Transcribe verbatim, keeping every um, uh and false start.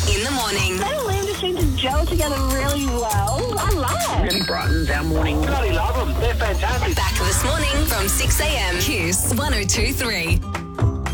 in the morning. They and Linda seem to gel together really well. I love it. Really brightens our morning. Bloody love them. They're fantastic. Back this morning from six a.m. Kiss one oh two three.